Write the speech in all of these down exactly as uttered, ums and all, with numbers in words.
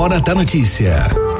Hora da Notícia.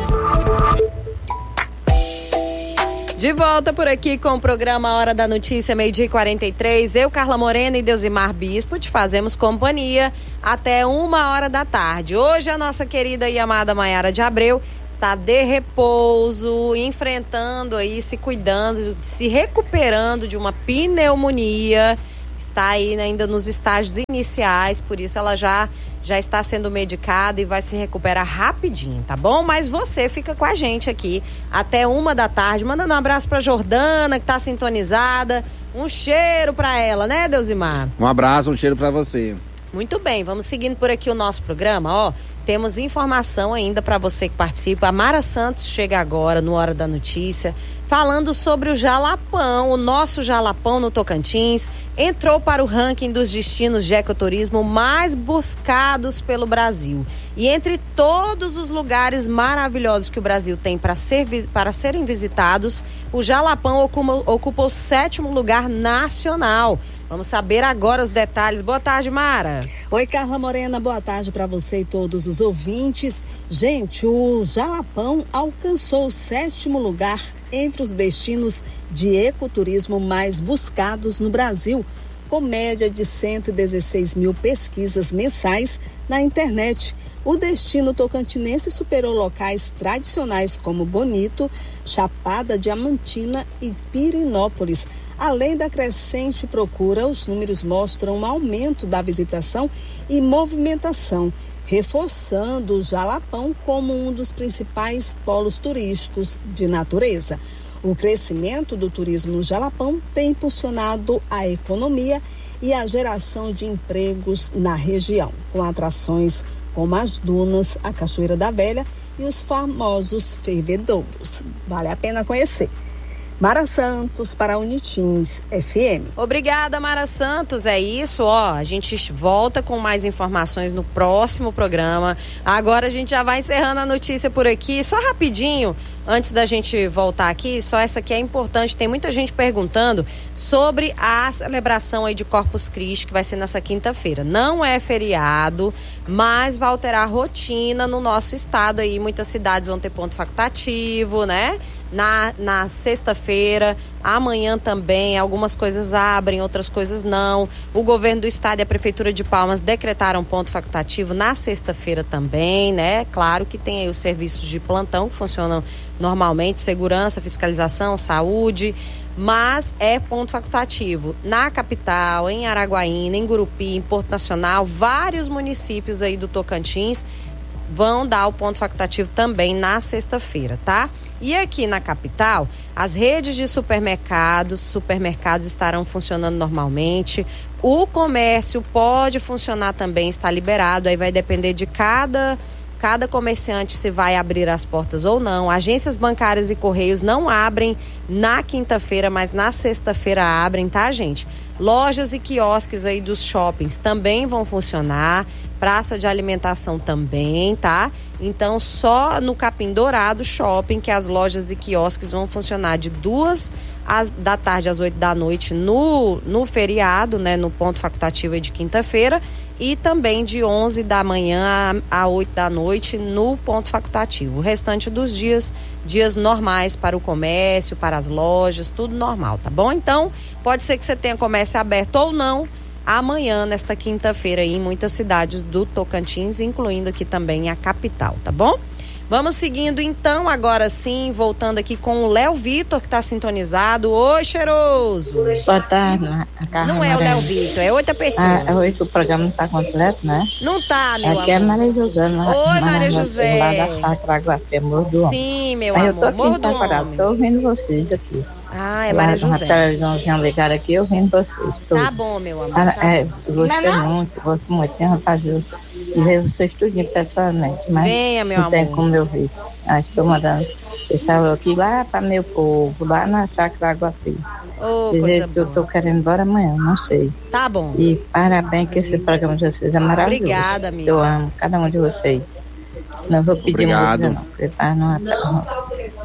De volta por aqui com o programa Hora da Notícia, meio-dia e quarenta e três. Eu, Carla Morena e Deusimar Bispo te fazemos companhia até uma hora da tarde. Hoje a nossa querida e amada Maiara de Abreu está de repouso, enfrentando aí, se cuidando, se recuperando de uma pneumonia. Está aí ainda nos estágios iniciais, por isso ela já, já está sendo medicada e vai se recuperar rapidinho, tá bom? Mas você fica com a gente aqui até uma da tarde, mandando um abraço pra Jordana, que tá sintonizada, um cheiro pra ela, né, Deusimar? Um abraço, um cheiro pra você. Muito bem, vamos seguindo por aqui o nosso programa, ó. Temos informação ainda para você que participa. A Mara Santos chega agora no Hora da Notícia, falando sobre o Jalapão. O nosso Jalapão no Tocantins entrou para o ranking dos destinos de ecoturismo mais buscados pelo Brasil. E entre todos os lugares maravilhosos que o Brasil tem para ser, para serem visitados, o Jalapão ocupa, ocupa o sétimo lugar nacional. Vamos saber agora os detalhes. Boa tarde, Mara. Oi, Carla Morena. Boa tarde para você e todos os ouvintes. Gente, o Jalapão alcançou o sétimo lugar entre os destinos de ecoturismo mais buscados no Brasil, com média de cento e dezesseis mil pesquisas mensais na internet. O destino tocantinense superou locais tradicionais como Bonito, Chapada Diamantina e Pirenópolis. Além da crescente procura, os números mostram um aumento da visitação e movimentação, reforçando o Jalapão como um dos principais polos turísticos de natureza. O crescimento do turismo no Jalapão tem impulsionado a economia e a geração de empregos na região, com atrações como as dunas, a Cachoeira da Velha e os famosos fervedouros. Vale a pena conhecer. Mara Santos para Unitins F M. Obrigada, Mara Santos. É isso, ó. A gente volta com mais informações no próximo programa. Agora a gente já vai encerrando a notícia por aqui. Só rapidinho, antes da gente voltar aqui, só essa aqui é importante. Tem muita gente perguntando sobre a celebração aí de Corpus Christi, que vai ser nessa quinta-feira. Não é feriado, mas vai alterar a rotina no nosso estado aí. Muitas cidades vão ter ponto facultativo, né? Na, na sexta-feira, amanhã também, algumas coisas abrem, outras coisas não. O governo do estado e a prefeitura de Palmas decretaram ponto facultativo na sexta-feira também, né? Claro que tem aí os serviços de plantão que funcionam normalmente, segurança, fiscalização, saúde, mas é ponto facultativo. Na capital, em Araguaína, em Gurupi, em Porto Nacional, vários municípios aí do Tocantins vão dar o ponto facultativo também na sexta-feira, tá? E aqui na capital, as redes de supermercados, supermercados estarão funcionando normalmente. O comércio pode funcionar também, está liberado. Aí vai depender de cada, cada comerciante se vai abrir as portas ou não. Agências bancárias e correios não abrem na quinta-feira, mas na sexta-feira abrem, tá, gente? Lojas e quiosques aí dos shoppings também vão funcionar. Praça de alimentação também, tá? Então, só no Capim Dourado Shopping que as lojas e quiosques vão funcionar de duas às, da tarde às oito da noite no, no feriado, né? No ponto facultativo aí de quinta-feira, e também de onze da manhã a oito da noite no ponto facultativo. O restante dos dias, dias normais para o comércio, para as lojas, tudo normal, tá bom? Então, pode ser que você tenha comércio aberto ou não amanhã, nesta quinta-feira, em muitas cidades do Tocantins, incluindo aqui também a capital, tá bom? Vamos seguindo então, agora sim, voltando aqui com o Léo Vitor, que está sintonizado. Oi, cheiroso! Boa tarde, Carla. Não é o Léo Vitor, é outra pessoa. Ah, hoje o programa não está completo, né? Não tá, meu Aqui amor. é Maria José. Oi, Maria José. Lá da Chácara Aguapé, Morro do Homem. Sim, meu Aí amor, Morro do Homem. Estou ouvindo vocês aqui. Ah, é Maria José. Na televisãozinha ligada aqui, eu ouvindo vocês. Tá bom, meu amor. Ah, tá é, bom. gostei muito, gosto muito. Tem rapaz e ver vocês tudinho pessoalmente. Mas venha, meu não amor. Não tem como eu ver. Ah, estou mandando. Eu estava aqui lá para meu povo, lá na Chácara Aguapé. Oh, dizer que eu estou querendo ir embora amanhã, não sei. Tá bom. E parabéns que esse programa de vocês é maravilhoso. Obrigada, amiga. Eu amo cada um de vocês. Não vou pedir Obrigado. música, não, porque faz não, não.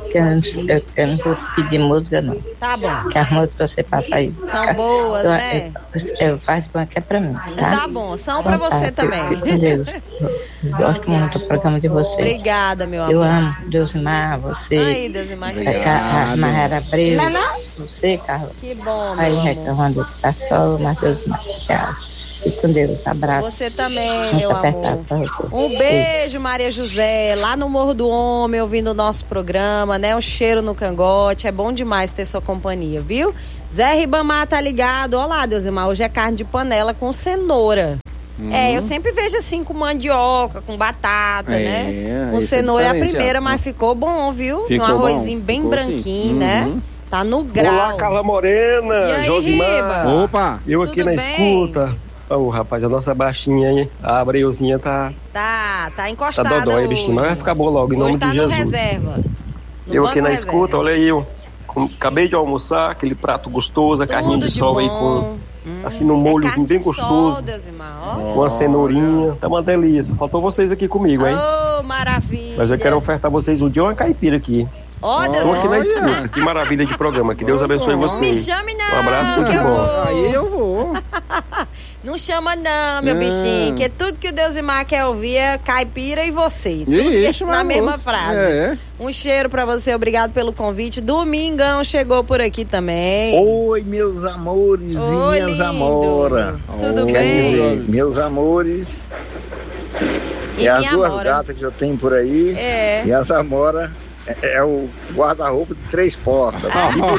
que eu não, eu, eu não vou pedir música, não. Tá bom. Que as músicas você passa aí. São boas, eu, né? Eu, eu faço bom que é pra mim, tá? Tá bom, são pra você tá, também. Fique com Deus. Eu gosto muito do programa de vocês. Obrigada, meu amor. Eu amo Deusimar, você. Aí, Deusimar, que a, a Mahara Abreu. Não, não? Você, Carla. Que bom, meu aí, amor. reclamando que tá só, mas Deusimar, tchau. Fique com Deus, abraço. Você também, meu amor. Um beijo, Maria José, lá no Morro do Homem, ouvindo o nosso programa, né? Um cheiro no cangote, é bom demais ter sua companhia, viu? Zé Ribamar tá ligado. Olá, Deusimar, hoje é carne de panela com cenoura. Hum. É, eu sempre vejo assim com mandioca, com batata, é, né? Com cenoura é a primeira, ó. Mas ficou bom, viu? Ficou um arrozinho bom. Bem ficou branquinho, sim. Né? Uhum. Tá no grau. Olá, Carla Morena, Josimar. Opa! Eu aqui Tudo na bem? Escuta. Ô, oh, rapaz, a nossa baixinha aí, a Abreuzinha tá... Tá, tá encostada Tá dodói, bichinho, mas vai ficar boa logo, em nome tá de Jesus. Hoje tá no reserva. No eu aqui na reserva. Escuta, olha aí, eu acabei de almoçar, aquele prato gostoso, a Tudo carninha de, de sol bom. Aí com... Hum, assim, num molhozinho é bem gostoso. Com uma cenourinha. Tá uma delícia. Faltou vocês aqui comigo, hein? Oh, maravilha. Mas eu quero ofertar vocês um dia uma caipira aqui. Ó, oh, Deus. Tô aqui na escuta. Que maravilha de programa. Que Deus abençoe vocês. Me chame não. Um abraço, tudo de bom. Aí eu vou. Não chama não, meu é. bichinho. Que tudo que o Deusimar quer ouvir é caipira e você. Tudo Ixi, na mesma moço. Frase. É. Um cheiro pra você, obrigado pelo convite. Domingão chegou por aqui também. Oi, meus amores Oi, e minhas lindo. amoras. Tudo Oi. bem? Dizer, meus amores. E é as duas amora. Gatas que eu tenho por aí. É. E as amoras. É, é o guarda-roupa de três portas.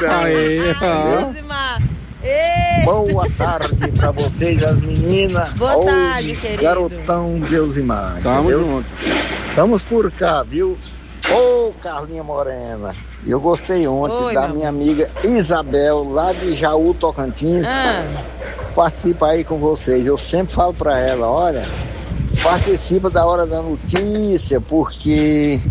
Boa tarde pra vocês, as meninas. Boa Oi, tarde, querido. Garotão Deusimar. Tamo junto. Estamos por cá, viu? Ô, Carlinha Morena. Eu gostei ontem Oi, da minha amiga Isabel, lá de Jaú, Tocantins. Ah. Participa aí com vocês. Eu sempre falo pra ela, olha, participa da Hora da Notícia, porque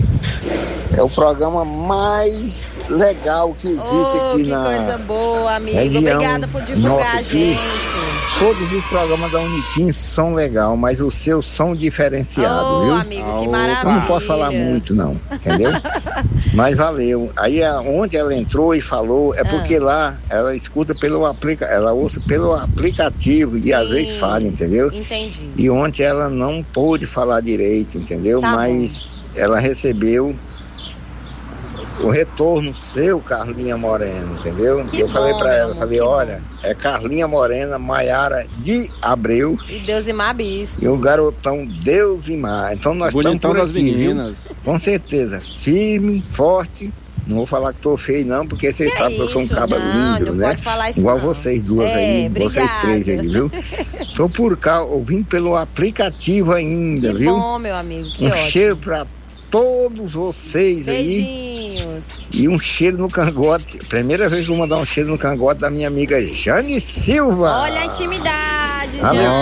é o programa mais legal que existe oh, aqui que na coisa boa, amigo. região. Obrigada por divulgar Nossa, a gente. Todos os programas da Unitim são legais, mas os seus são diferenciados, oh, viu? amigo, que maravilha. Eu não posso falar muito, não, entendeu? Mas valeu. Aí onde ela entrou e falou, é porque ah. lá ela escuta pelo aplica, ela ouça pelo aplicativo. Sim, e às vezes fala, entendeu? Entendi. E ontem ela não pôde falar direito, entendeu? Tá mas bom. Ela recebeu o retorno seu, Carlinha Morena, entendeu? Que eu bom, falei pra ela, amor, falei, olha, bom. É Carlinha Morena, Maiara de Abreu. E Deusimar Bispo. E o garotão Deusimar. Então nós estamos por aqui, das meninas. Viu? Com certeza, firme, forte. Não vou falar que tô feio não, porque vocês que sabem que eu sou um caba lindo, não né? Pode falar isso igual não. Vocês duas é, aí, obrigado. Vocês três aí, viu? Tô por cá, ouvindo pelo aplicativo ainda, que viu? Que bom, meu amigo, que um ótimo. Cheiro pra todos vocês. Beijinhos. Aí. E um cheiro no cangote. Primeira vez que eu vou mandar um cheiro no cangote da minha amiga Jane Silva. Olha a intimidade, ah, Jane.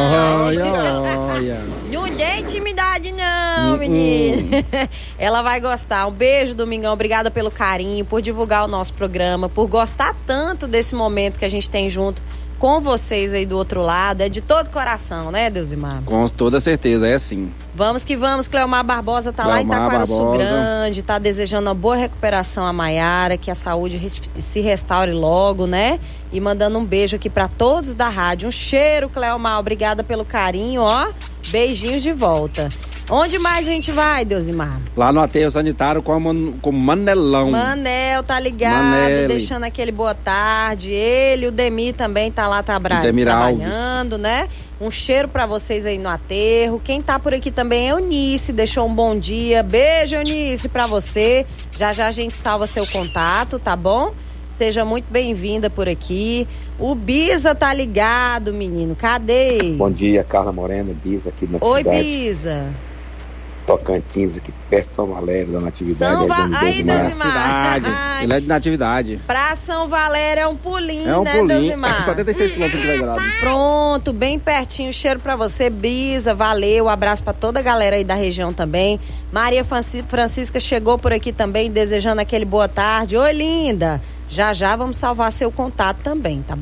Olha, olha. Não dê intimidade não, uh, menina. Uh. Ela vai gostar. Um beijo, Domingão. Obrigada pelo carinho, por divulgar o nosso programa, por gostar tanto desse momento que a gente tem junto com vocês aí do outro lado. É de todo coração, né, Deusimar? Com toda certeza, é sim. Vamos que vamos. Cleomar Barbosa tá Cleomar lá em Taquaraçu Barbosa. Grande, tá desejando uma boa recuperação a Maiara, que a saúde res- se restaure logo, né? E mandando um beijo aqui pra todos da rádio. Um cheiro, Cleomar. Obrigada pelo carinho, ó. Beijinhos de volta. Onde mais a gente vai, Deusimar? Lá no aterro sanitário com, man, com Manelão. Manel, tá ligado, Manele. Deixando aquele boa tarde. Ele, o Demi também tá lá tra- trabalhando, né? Um cheiro pra vocês aí no aterro. Quem tá por aqui também é Eunice, deixou um bom dia. Beijo, Eunice, pra você. Já já a gente salva seu contato, tá bom? Seja muito bem-vinda por aqui. O Bisa tá ligado, menino. Cadê? Bom dia, Carla Morena, Bisa aqui na Oi, cidade. Bisa. Tocantins, aqui perto de São Valério, da Natividade. São Va- Aí, Deusimar. Cidade. Ele é de Natividade. Pra São Valério é um pulinho, é um né, pulinho. Deusimar? setenta e seis quilômetros de grado. Pronto, bem pertinho. Cheiro pra você, Bisa. Valeu. Abraço pra toda a galera aí da região também. Maria Francisca chegou por aqui também, desejando aquele boa tarde. Oi, linda. Já já vamos salvar seu contato também, tá bom?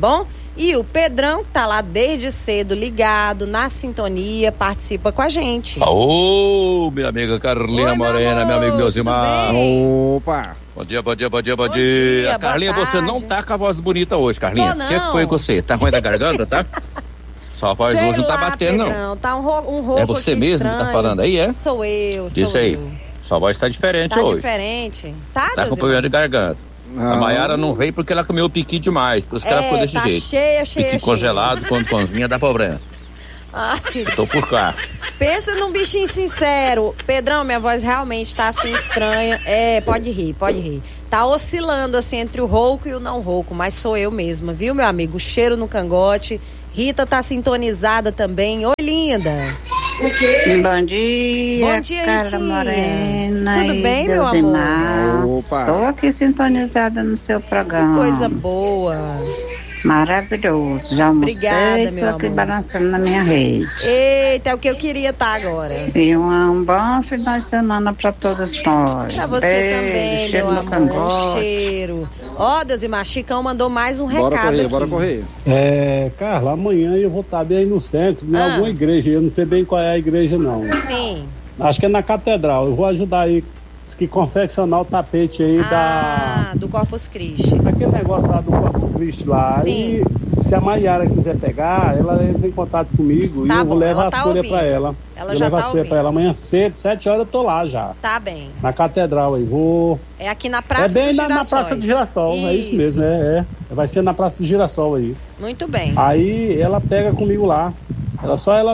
E o Pedrão, que tá lá desde cedo, ligado, na sintonia, participa com a gente. Ô, minha amiga Carlinha Oi, Morena, meu amigo Deusimar. Opa! Bom dia, bom dia, bom dia, bom, bom dia. dia. Carlinha, você não tá com a voz bonita hoje, Carlinha. O que, que foi com você? Tá ruim da garganta, tá? Sua voz Sei hoje não tá lá, batendo, Pedrão, não. Tá um, ro- um rouco É você mesmo estranho. que tá falando aí, é? Sou eu, sou Isso aí. eu. Sua voz tá diferente tá hoje. Tá diferente? Tá, Tá com problema de garganta. Ah. A Maiara não veio porque ela comeu o piqui demais, por isso que é, ela ficou desse tá jeito. cheia, cheia, piqui cheia. congelado, quando cozinha, dá problema. Ai. Eu tô por cá. Pensa num bichinho sincero. Pedrão, minha voz realmente tá assim estranha. É, pode rir, pode rir. Tá oscilando assim entre o rouco e o não rouco, mas sou eu mesma, viu, meu amigo? Cheiro no cangote. Rita tá sintonizada também. Oi, linda. Bom dia, Bom dia, Carla Morena. Tudo bem, meu amor? Opa. Tô aqui sintonizada no seu programa. Que coisa boa. Maravilhoso. Já almocei. Obrigada, meu tô aqui amor. balançando na minha rede. Eita, é o que eu queria estar tá agora. E um, um bom final de semana pra todos nós. Pra você Beijo, também, cheiro meu no amor. cangote. Cheiro. Ó, oh, Deusimar, Chicão mandou mais um bora recado correr, aqui. Bora correr, É, Carla, amanhã eu vou estar bem aí no centro, em Ah. alguma igreja. Eu não sei bem qual é a igreja, não. Sim. Acho que é na Catedral. Eu vou ajudar aí, diz que confeccionar o tapete aí ah, da... do Corpus Christi. Aquele negócio lá do Corpus Christi lá. Sim. E se a Maiara quiser pegar, ela entra em contato comigo Tá e eu bom, vou levar ela as tá folhas ouvindo. pra ela. Ela eu já levo tá as folhas ouvindo. pra ela amanhã cedo, sete horas eu tô lá já. Tá bem. Na Catedral aí, vou... É aqui na Praça É bem do na, na Girassóis. Praça do Girassol, é isso mesmo, é, é. Vai ser na Praça do Girassol aí. Muito bem. Aí ela pega comigo lá. Ela só ela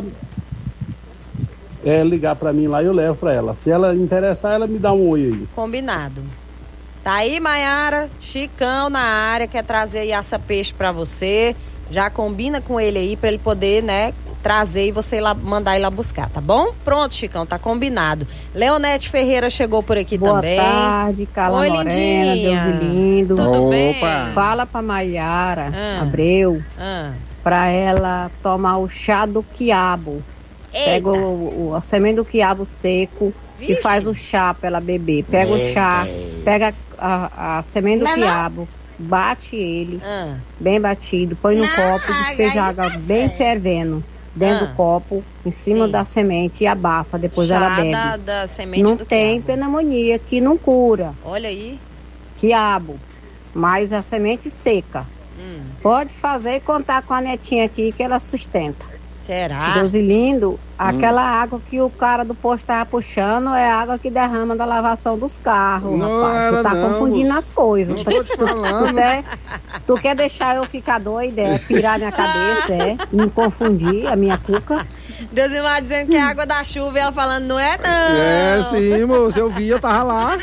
é, ligar pra mim lá e eu levo pra ela. Se ela interessar, ela me dá um oi aí. Combinado. Tá aí, Maiara, Chicão na área, quer trazer aí assa peixe pra você. Já combina com ele aí pra ele poder, né, trazer e você ir lá, mandar ir lá buscar, tá bom? Pronto, Chicão, tá combinado. Leonete Ferreira chegou por aqui Boa também. Boa tarde, Carla Oi, Morena, lindinha. Deus lindo. Tudo Opa. bem? Fala pra Maiara Ah. Abreu Ah. pra ela tomar o chá do quiabo. Eita. Pega o, o, a semente do quiabo seco Vixe. e faz o chá pra ela beber. Pega o chá, pega a, a semente do Não, quiabo, bate ele, Ah. bem batido, põe no Não, copo, despeja ai, água bem fervendo dentro Ah. do copo, em cima Sim. da semente e abafa, depois Chá ela bebe. Da, da semente Não do tem quiabo. pneumonia, que não cura. Olha aí. Quiabo, mas a semente seca. Hum. Pode fazer e contar com a netinha aqui que ela sustenta. Será? Deus lindo, aquela água que o cara do posto tava puxando é a água que derrama da lavação dos carros, Não rapaz. era Tu tá não, confundindo moço. as coisas. Não tô te falando. Tu quer, tu quer deixar eu ficar doida, é pirar minha cabeça, é me confundir, a minha cuca. Deusimar dizendo que é água da chuva e ela falando, não é não. É, sim, moço, eu vi, eu tava lá.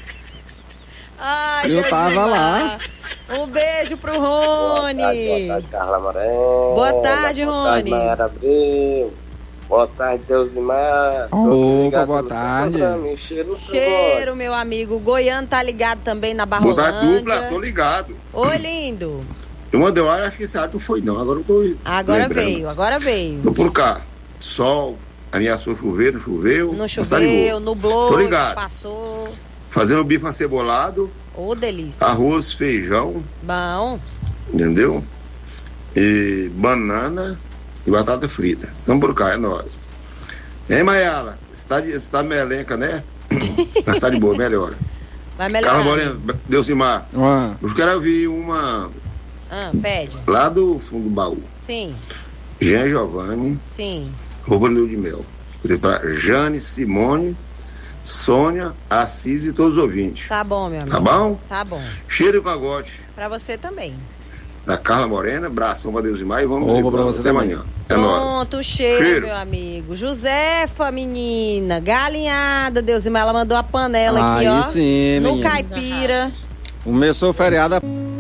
Ai, Eu tava Deusimar. lá. Um beijo pro Rony. Boa tarde, boa tarde, Carla Morena. Boa tarde, Boa Rony. tarde, Maiara Abreu. Boa tarde, Deusimar. Opa, boa tarde. Cheiro, Cheiro, meu amigo. O Goiano tá ligado também na Boa Barrolândia. tarde, dupla, tô ligado. Oi, lindo. Eu mandei uma hora, acho que esse áudio não foi não, agora eu tô Agora lembrando. veio, agora veio. Tô por cá, sol, ameaçou chover, não choveu. Não mas tá de choveu, boa. nublou, Tô ligado. passou. Fazendo bife acebolado, Ô, delícia. arroz, feijão, Bom. entendeu? E banana e batata frita. Estamos por cá, é nóis. Hein, Maiara? Você tá, de, você tá melenca, né? Mas tá de boa, melhora. Vai melhorar. Carla Morena, Deusimar, Ah. eu quero ouvir uma Ah, pede. lá do fundo do baú. Sim, Jean Giovanni, sim. Roupa de Mel. Para Jane, Simone, Sônia, Assis e todos os ouvintes. Tá bom, meu amigo. Tá bom? Tá bom. Cheiro e pagote Pra você também. da Carla Morena, abração pra Deus e mais e vamos Opa, embora. pra você Até também. amanhã. É nóis. Pronto, cheiro, Cheiro. meu amigo. Josefa, menina, galinhada, Deus e mais, ela mandou a panela aqui, Aí ó. sim, no menina. caipira. Começou o feriado.